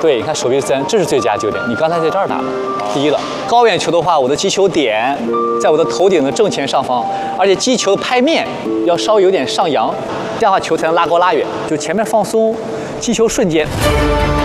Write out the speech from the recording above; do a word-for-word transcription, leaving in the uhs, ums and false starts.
对，你看手臂自然，这是最佳纠点。你刚才在这儿打的，第一了。高远球的话，我的击球点在我的头顶的正前上方，而且击球的拍面要稍微有点上扬，这样的话球才能拉高拉远。就前面放松，击球瞬间。